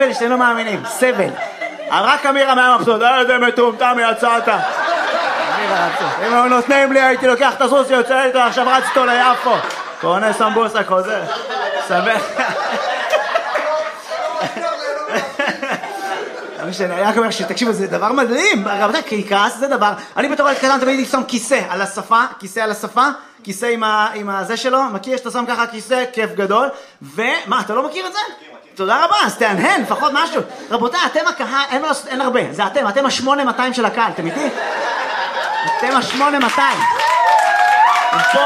שאתם לא מאמינים, סבל. רק אמירה מהמחסוד, איזה מטומטם יצאת. אם היו נותנים לי, הייתי לוקח את הסוס שיוצא איתו, עכשיו רצתו ליפו. קונה סמבוסה חוזר. סבל. אני רק אומר שתקשיבו, זה דבר מדהים. רבותיי, קרקס זה דבר. אני בתור ילד קטן תמיד שם כיסא על השפה, כיסא עם הזה שלו, מכיר שאתה שם ככה כיסא, כיף גדול. ומה, אתה לא מכיר את זה? תודה רבה, אז תענהן, לפחות משהו. רבותיי, אתם הקהל, אין הרבה, זה אתם ה-8200 של הקהל, אתם איתי? אתם ה-8200. פה.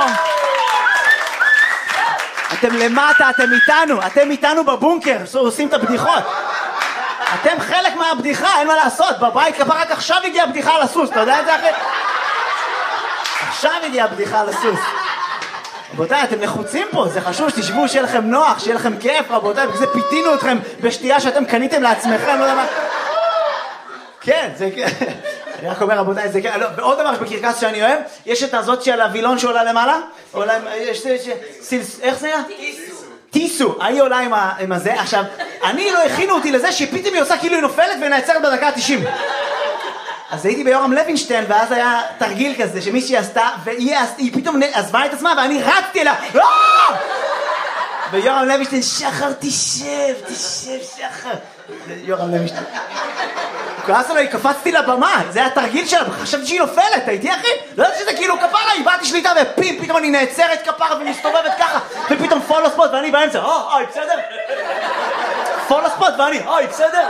אתם למטה, אתם איתנו בבונקר, עושים את הבדיחות. אתם חלק מהבדיחה, אין מה לעשות, בבית כפה רק עכשיו הגיעה הבדיחה על הסוס, אתה יודע את זה אחרי? עכשיו הגיעה הבדיחה על הסוס. רבותיי, אתם לחוצים פה, זה חשוב שתשבו, שיהיה לכם נוח, שיהיה לכם כיף, רבותיי, בגלל זה פיתינו אתכם בשתייה שאתם קניתם לעצמכם, לא יודע מה. כן, זה כן. אני רק אומר, רבותיי, זה כן. ועוד דבר בקרקס שאני אוהב, יש את הזאת של הווילון שעולה למעלה, איך זה היה? טיסו, היא עולה עם הזה. עכשיו, אני לא הכינו אותי לזה שפתאום היא עושה כאילו היא נופלת ונעצרת בדקה ה-90. אז הייתי ביורם לוינשטיין, ואז היה תרגיל כזה שמישהי עשתה, והיא פתאום עזבה את עצמה, ואני רצתי אליה, ויורם לוינשטיין, שחר, תשב, שחר. יורם לוינשטיין. כועס עליי, קפצתי לבמה, זה היה תרגיל שלה, חשבתי שהיא נופלת, הייתי אחי? לא יודעת שזה כאילו כפרה, איבדתי שליטה, ופתאום אני נעצרת כפרה ומסתובבת ככה, ופתאום פולו ספוט, ואני באמצע, בסדר? פולו ספוט, ואני, בסדר?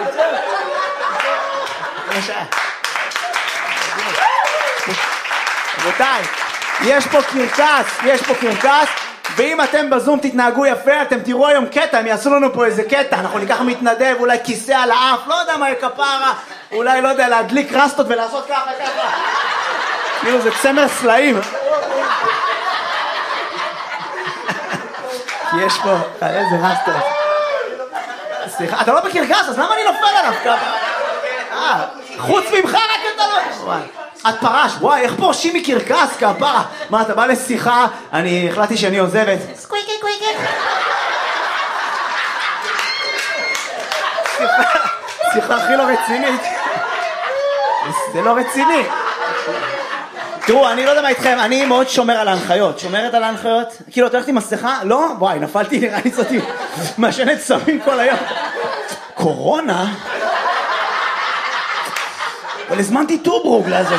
רבותיי, יש פה קרקס, ואם אתם בזום תתנהגו יפה, אתם תראו היום קטע, הם יעשו לנו פה איזה קטע, אנחנו ניקח מתנדב, אולי כיסא על האף, לא יודע מה כפרה, אולי לא יודע, להדליק רסטות ולעשות ככה. כאילו זה צמר סלעים. כי יש פה, איזה רסטות. סליחה, אתה לא בקרקס, אז למה אני נופל עליו ככה? חוץ ממך רק אתה לא... את פרש, וואי, איך פורשים מקרקס, כפרה? מה, אתה בא לשיחה, אני החלטתי שאני עוזבת. סקוויקי. שיחה הכי לא רצינית. זה לא רציני. תראו, אני לא יודע מה איתכם, אני מאוד שומר על ההנחיות. שומרת על ההנחיות? כאילו, את הולכת עם מסכה? לא? וואי, נפלתי, נראה לי זאתי מעשנת סמים כל היום. קורונה? אבל הזמנתי טוברוק לעזאזל.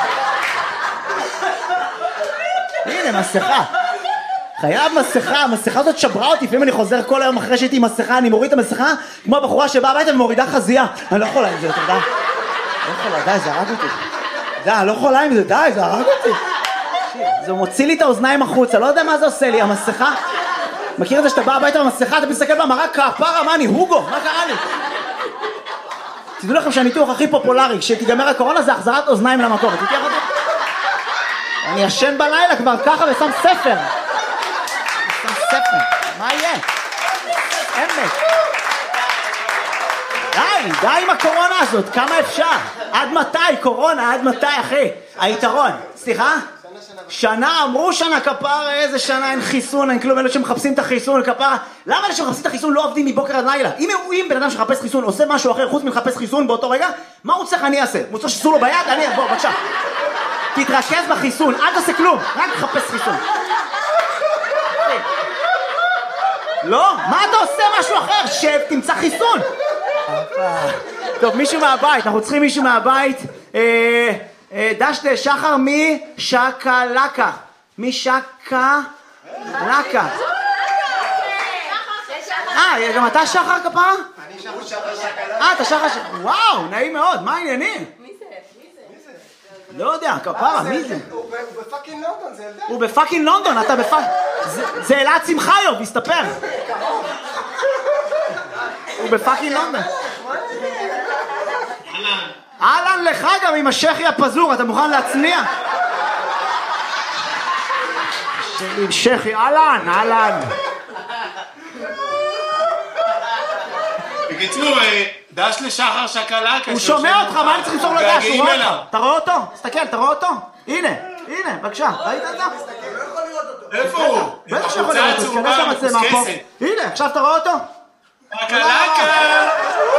הנה, מסכה. חייב מסכה, המסכה הזאת שברה אותי, לפעמים אני חוזר כל היום אחרי שהייתי עם מסכה, אני מוריד את המסכה, כמו הבחורה שבאה הביתה ומורידה חזייה. אני לא יכולה עם זה, אתה יודע? לא יכולה, די, זה הרג אותי. די, אני לא יכולה עם זה, די, זה הרג אותי. זה מוציא לי את האוזניים החוצה, לא יודע מה זה עושה לי, המסכה. מכיר את זה שאתה בא הביתה במסכה, אתה מסתכל במראה, כפרה, מה אני, הוגו, מה קרה לי? תדעו לכם שהניתוח הכי פופולרי, כשתיגמר הקורונה, זה החזרת אוזניים למקום. תתיח אותי? אני ישן בלילה כבר ככה ושם ספר. מה יהיה? אמת. די עם הקורונה הזאת, כמה אפשר? עד מתי, קורונה, עד מתי, אחי? היתרון, סליחה? שנה, אמרו שנה, כפרה, איזה שנה, אין חיסון, אין כלום, אלה שמחפשים את החיסון, כפרה. למה אלה שמחפשים את החיסון לא עובדים מבוקר עד לילה? אם בן אדם שמחפש חיסון עושה משהו אחר חוץ מלחפש חיסון באותו רגע, מה הוא צריך אני אעשה? הוא צריך שתעשו לו ביד? בוא, בבקשה. תתרכז בחיסון, אל תעשה כלום, רק תחפש חיסון. לא? מה אתה עושה משהו אחר? שב, תמצא חיסון. טוב, מישהו מהבית, אנחנו צריכים מישהו מהבית. דשדה, שחר משקלקה. משקלקה. גם אתה שחר כפרה? אני שחר. אתה שחר. וואו, נעים מאוד, מה העניינים? מי זה? לא יודע, כפרה, מי זה? הוא בפאקינג לונדון, זה ילדה. הוא בפאקינג לונדון, אתה בפאקינג... זה אלעד שמחיוב, הסתפר. הוא בפאקינג לונדון. אהלן לך גם עם השכי הפזור, אתה מוכן להצניע? עם שכי, אהלן. בקיצור, דש לשחר שקלקה. הוא שומע אותך, מה אני צריך למסור לו דש? הוא רואה אותך. אתה רואה אותו? תסתכל, אתה רואה אותו? הנה, בבקשה, ראית את זה? אני לא יכול לראות אותו. איפה הוא? בטח שיכול לראות, תסתכל למצלמה פה. הנה, עכשיו אתה רואה אותו? שקלקה!